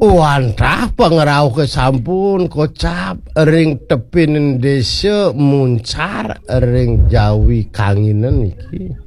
Wantah pengerau kesampun kocap ring tepin desa muncar ring jawi kanginan iki.